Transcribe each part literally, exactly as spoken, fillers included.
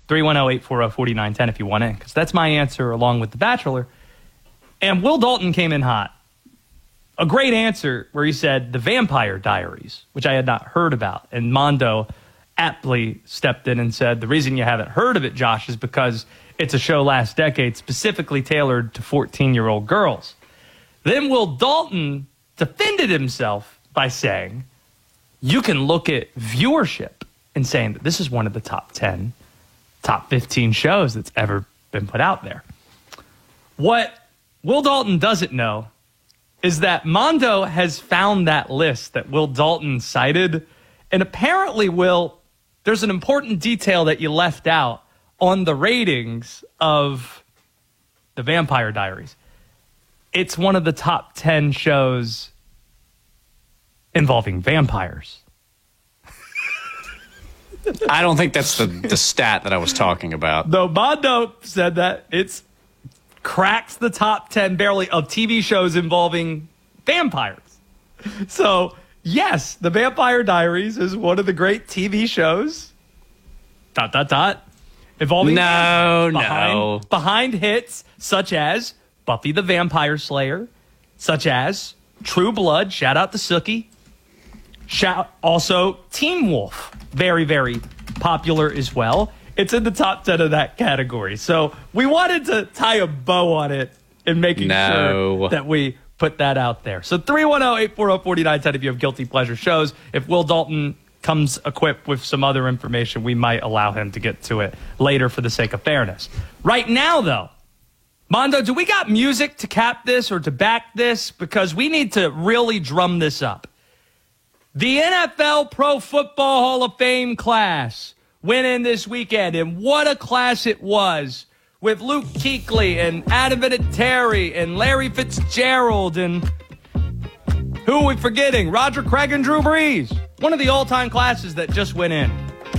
three one zero, eight four zero, four nine one zero if you want in, because that's my answer along with The Bachelor. And Will Dalton came in hot. A great answer where he said The Vampire Diaries, which I had not heard about. And Mondo aptly stepped in and said, the reason you haven't heard of it, Josh, is because it's a show last decade specifically tailored to fourteen-year-old girls. Then Will Dalton defended himself by saying, you can look at viewership and saying that this is one of the top ten, top fifteen shows that's ever been put out there. What Will Dalton doesn't know is that Mondo has found that list that Will Dalton cited, and apparently, Will, there's an important detail that you left out on the ratings of The Vampire Diaries. It's one of the top ten shows involving vampires. I don't think that's the, the stat that I was talking about. Though Mondo said that it's cracks the top ten barely of T V shows involving vampires. So, yes, The Vampire Diaries is one of the great T V shows. Dot, dot, dot. Involving no, behind, no. Behind hits such as Buffy the Vampire Slayer, such as True Blood, shout out to Sookie. Shout, also, Teen Wolf, very, very popular as well. It's in the top ten of that category. So we wanted to tie a bow on it in making no. sure that we put that out there. So three one zero, eight four zero, four nine one zero if you have guilty pleasure shows. If Will Dalton comes equipped with some other information, we might allow him to get to it later for the sake of fairness. Right now, though, Mondo, do we got music to cap this or to back this? Because we need to really drum this up. The N F L Pro Football Hall of Fame class went in this weekend, and what a class it was, with Luke Kuechly and Adam Vinatieri and Larry Fitzgerald and who are we forgetting? Roger Craig and Drew Brees. One of the all-time classes that just went in.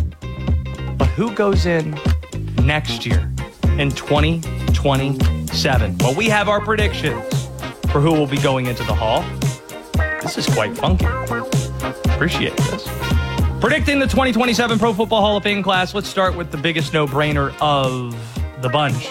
But who goes in next year in twenty twenty-seven? Well, we have our predictions for who will be going into the Hall. This is quite funky. Appreciate this. Predicting the twenty twenty-seven Pro Football Hall of Fame class, let's start with the biggest no-brainer of the bunch.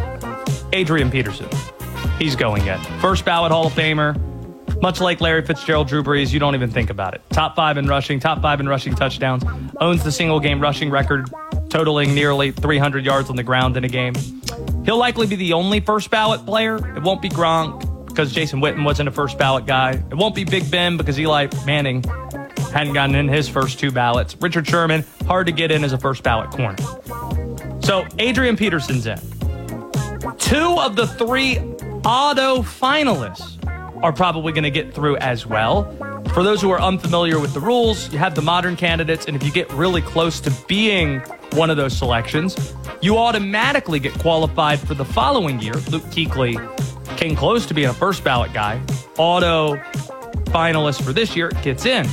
Adrian Peterson. He's going in. First ballot Hall of Famer. Much like Larry Fitzgerald, Drew Brees, you don't even think about it. Top five in rushing, top five in rushing touchdowns. Owns the single-game rushing record, totaling nearly three hundred yards on the ground in a game. He'll likely be the only first ballot player. It won't be Gronk because Jason Witten wasn't a first ballot guy. It won't be Big Ben because Eli Manning hadn't gotten in his first two ballots. Richard Sherman, hard to get in as a first ballot corner. So Adrian Peterson's in. Two of the three auto finalists are probably going to get through as well. For those who are unfamiliar with the rules, you have the modern candidates, and if you get really close to being one of those selections, you automatically get qualified for the following year. Luke Kuechly came close to being a first ballot guy. Auto finalist for this year gets in.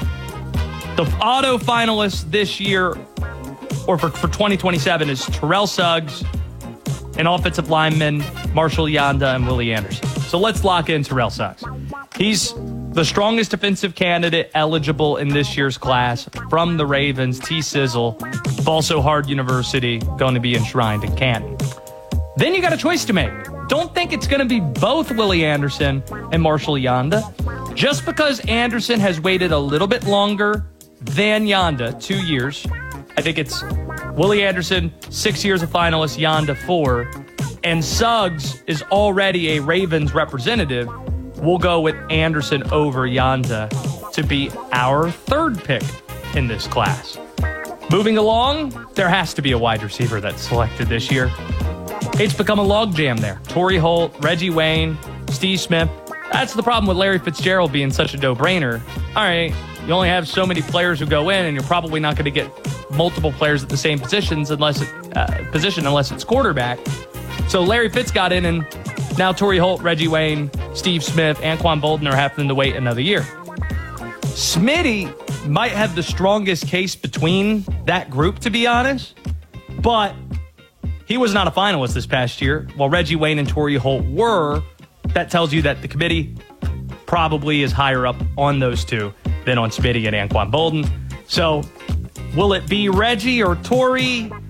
The auto finalist this year, or for, for twenty twenty-seven, is Terrell Suggs, an offensive lineman, Marshall Yanda, and Willie Anderson. So let's lock in Terrell Suggs. He's the strongest defensive candidate eligible in this year's class from the Ravens, T-Sizzle, Balso Hard University, going to be enshrined in Canton. Then you got a choice to make. Don't think it's going to be both Willie Anderson and Marshall Yanda. Just because Anderson has waited a little bit longer than Yanda, two years. I think it's Willie Anderson, six years a finalist, Yanda four. And Suggs is already a Ravens representative. We'll go with Anderson over Yanda to be our third pick in this class. Moving along, there has to be a wide receiver that's selected this year. It's become a logjam there. Torrey Holt, Reggie Wayne, Steve Smith. That's the problem with Larry Fitzgerald being such a no-brainer. All right, you only have so many players who go in, and you're probably not going to get multiple players at the same positions unless it, uh, position unless it's quarterback. So Larry Fitz got in, and now Torrey Holt, Reggie Wayne, Steve Smith, Anquan Bolden are having to wait another year. Smitty might have the strongest case between that group, to be honest, but he was not a finalist this past year, while Reggie Wayne and Torrey Holt were. That tells you that the committee probably is higher up on those two than on Smitty and Anquan Bolden. So will it be Reggie or Torrey?